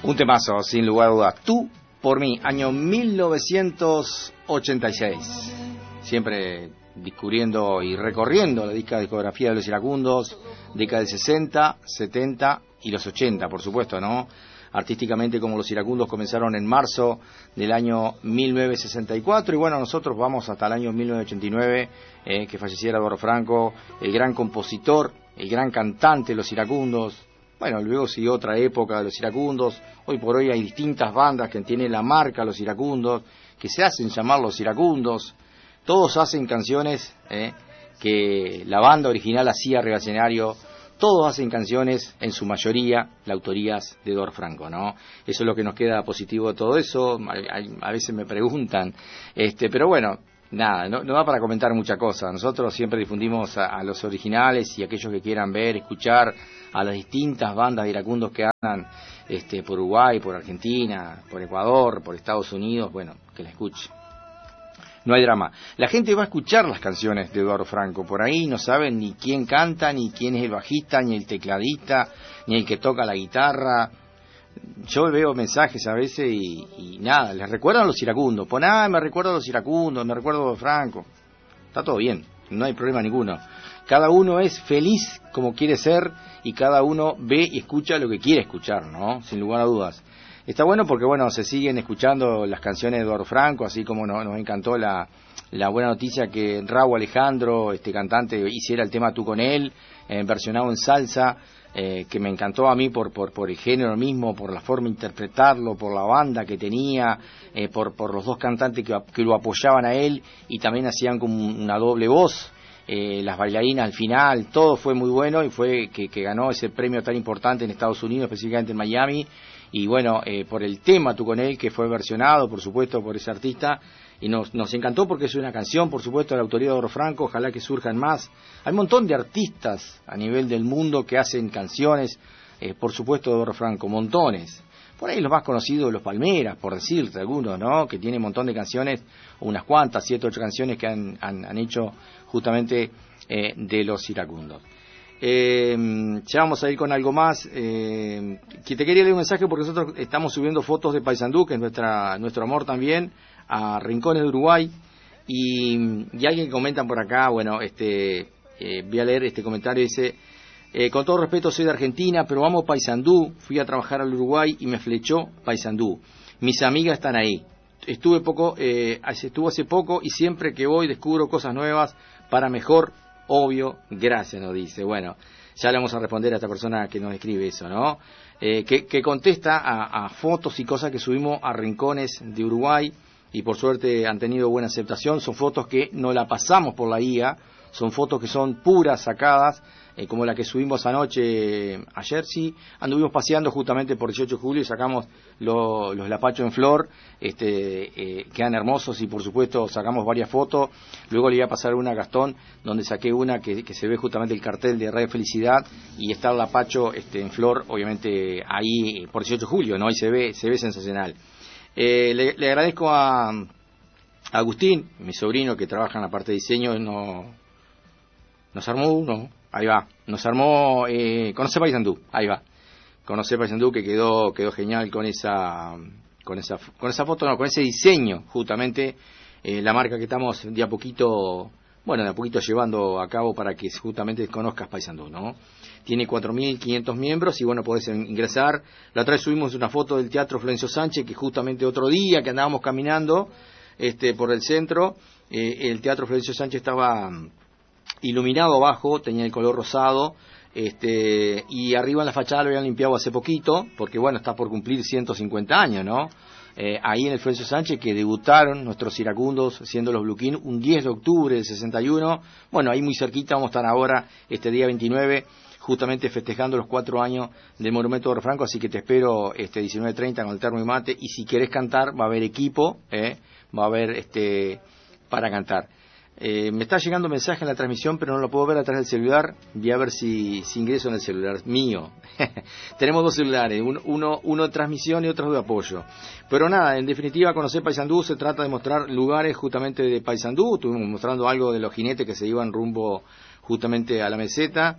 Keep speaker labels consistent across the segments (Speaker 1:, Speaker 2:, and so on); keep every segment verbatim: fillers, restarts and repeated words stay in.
Speaker 1: Un temazo, sin lugar a dudas. Tú por mí, año mil novecientos ochenta y seis. Siempre descubriendo y recorriendo la discografía de los iracundos, década del sesenta, setenta y los ochenta, por supuesto, ¿no? Artísticamente, como los iracundos comenzaron en marzo del año mil novecientos sesenta y cuatro, y bueno, nosotros vamos hasta el año mil novecientos ochenta y nueve, eh, que falleciera Eduardo Franco, el gran compositor, el gran cantante de los iracundos. Bueno, luego siguió otra época de los iracundos. Hoy por hoy hay distintas bandas que tienen la marca Los Iracundos, que se hacen llamar Los Iracundos. Todos hacen canciones eh, que la banda original hacía arriba del escenario. Todos hacen canciones, en su mayoría, la autorías de Eduardo Franco, ¿no? Eso es lo que nos queda positivo de todo eso. A, a veces me preguntan, este, pero bueno, nada, no, no da para comentar mucha cosa. Nosotros siempre difundimos a, a los originales y aquellos que quieran ver, escuchar a las distintas bandas de iracundos que andan este, por Uruguay, por Argentina, por Ecuador, por Estados Unidos, bueno, que la escuchen. No hay drama. La gente va a escuchar las canciones de Eduardo Franco. Por ahí no saben ni quién canta, ni quién es el bajista, ni el tecladista, ni el que toca la guitarra. Yo veo mensajes a veces y, y nada, les recuerdan a los iracundos. Pon, ah, me recuerdo a los iracundos, me recuerdo a Eduardo Franco. Está todo bien, no hay problema ninguno. Cada uno es feliz como quiere ser y cada uno ve y escucha lo que quiere escuchar, ¿no? Sin lugar a dudas. Está bueno porque, bueno, se siguen escuchando las canciones de Eduardo Franco, así como nos, nos encantó la, la buena noticia que Raúl Alejandro, este cantante, hiciera el tema Tú con él, eh, versionado en salsa, eh, que me encantó a mí por, por, por el género mismo, por la forma de interpretarlo, por la banda que tenía, eh, por, por los dos cantantes que, que lo apoyaban a él y también hacían como una doble voz. Eh, las bailarinas al final, todo fue muy bueno y fue que, que ganó ese premio tan importante en Estados Unidos, específicamente en Miami. Y bueno, eh, por el tema Tú con él, que fue versionado, por supuesto, por ese artista, y nos, nos encantó porque es una canción, por supuesto, de la autoría de Eduardo Franco, ojalá que surjan más. Hay un montón de artistas a nivel del mundo que hacen canciones, eh, por supuesto, de Eduardo Franco, montones. Por ahí los más conocidos, los Palmeras, por decirte algunos, ¿no? Que tienen un montón de canciones, unas cuantas, siete, ocho canciones que han, han, han hecho justamente eh, de los iracundos. Eh, ya vamos a ir con algo más. Eh, que te quería leer un mensaje porque nosotros estamos subiendo fotos de Paysandú, que es nuestra, nuestro amor también, a rincones de Uruguay. Y, y alguien que comenta por acá, bueno, este, eh, voy a leer este comentario, dice: eh, con todo respeto, soy de Argentina, pero amo Paysandú. Fui a trabajar al Uruguay y me flechó Paysandú. Mis amigas están ahí. Estuve poco, eh, estuve hace poco y siempre que voy descubro cosas nuevas para mejor. Obvio, gracias, nos dice. Bueno, ya le vamos a responder a esta persona que nos escribe eso, ¿no? Eh, que, que contesta a, a fotos y cosas que subimos a rincones de Uruguay y por suerte han tenido buena aceptación. Son fotos que no la pasamos por la I A, son fotos que son puras, sacadas, eh, como la que subimos anoche, ayer sí, anduvimos paseando justamente por dieciocho de julio y sacamos lo, los lapachos en flor, este, eh, quedan hermosos y por supuesto sacamos varias fotos. Luego le iba a pasar una a Gastón, donde saqué una que, que se ve justamente el cartel de Radio Felicidad y está el lapacho este, en flor, obviamente ahí por dieciocho de julio, ¿no? Y se ve, se ve sensacional. Eh, le, le agradezco a, a Agustín, mi sobrino que trabaja en la parte de diseño, no, nos armó uno, ahí va, nos armó, eh, conoce Paysandú, ahí va, conoce Paysandú que quedó, quedó genial con esa, con esa, con esa foto, no, con ese diseño, justamente, eh, la marca que estamos de a poquito, bueno, de a poquito llevando a cabo para que justamente conozcas Paysandú, ¿no? Tiene cuatro mil quinientos miembros y bueno, podés ingresar. La otra vez subimos una foto del Teatro Florencio Sánchez, que justamente otro día que andábamos caminando este, por el centro, eh, el Teatro Florencio Sánchez estaba iluminado abajo, tenía el color rosado, este, y arriba en la fachada lo habían limpiado hace poquito, porque bueno, está por cumplir ciento cincuenta años, ¿no? Eh, ahí en el Florencio Sánchez, que debutaron nuestros iracundos siendo los Blue King un diez de octubre del sesenta y uno. Bueno, ahí muy cerquita vamos a estar ahora, este día veintinueve, justamente festejando los cuatro años del Monumento de Eduardo Franco, así que te espero este diecinueve treinta con el termo y mate, y si querés cantar va a haber equipo, eh, va a haber este para cantar. Eh, me está llegando mensaje en la transmisión, pero no lo puedo ver a través del celular. Voy a ver si, si ingreso en el celular mío. Tenemos dos celulares, uno, uno, uno de transmisión y otro de apoyo. Pero nada, en definitiva, conocer Paysandú se trata de mostrar lugares justamente de Paysandú. Estuvimos mostrando algo de los jinetes que se iban rumbo justamente a la meseta.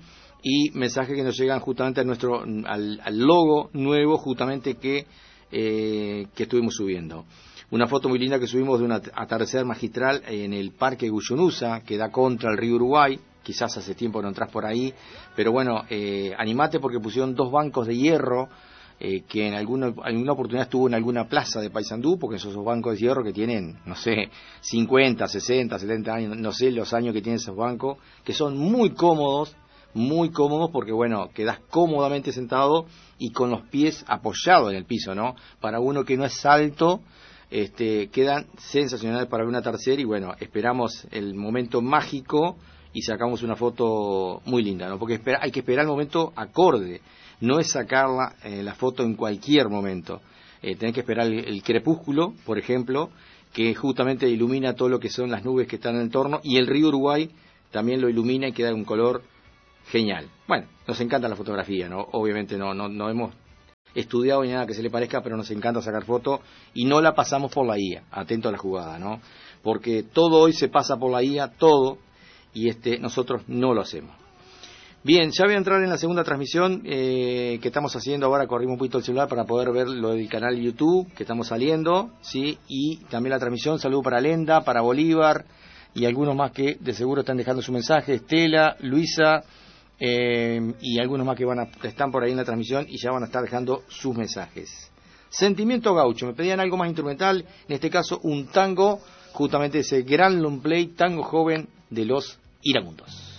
Speaker 1: y mensajes que nos llegan justamente a nuestro al, al logo nuevo justamente que, eh, que estuvimos subiendo. Una foto muy linda que subimos de un atardecer magistral en el Parque Guyunusa, que da contra el río Uruguay. Quizás hace tiempo no entras por ahí, pero bueno, eh, animate porque pusieron dos bancos de hierro, eh, que en alguna, alguna oportunidad estuvo en alguna plaza de Paysandú, porque esos son bancos de hierro que tienen, no sé, cincuenta, sesenta, setenta años, no sé los años que tienen esos bancos, que son muy cómodos, muy cómodos porque bueno, quedás cómodamente sentado y con los pies apoyados en el piso, ¿no? Para uno que no es alto, este, quedan sensacionales para una tercera y bueno, esperamos el momento mágico y sacamos una foto muy linda, ¿no? Porque espera, hay que esperar el momento acorde, no es sacarla eh, la foto en cualquier momento. Eh, tenés que esperar el, el crepúsculo, por ejemplo, que justamente ilumina todo lo que son las nubes que están en el entorno, y el río Uruguay también lo ilumina y queda un color genial. Bueno, nos encanta la fotografía, ¿no? Obviamente no, no, no hemos estudiado ni nada que se le parezca, pero nos encanta sacar fotos y no la pasamos por la I A, atento a la jugada, ¿no? Porque todo hoy se pasa por la I A, todo, y este nosotros no lo hacemos. Bien, ya voy a entrar en la segunda transmisión eh, que estamos haciendo ahora. Corrimos un poquito el celular para poder ver lo del canal YouTube que estamos saliendo, ¿sí? Y también la transmisión. Saludo para Lenda, para Bolívar y algunos más que de seguro están dejando su mensaje. Estela, Luisa eh, y algunos más que van a, están por ahí en la transmisión y ya van a estar dejando sus mensajes. Sentimiento Gaucho, me pedían algo más instrumental, en este caso un tango, justamente ese gran long play, tango joven de los iracundos.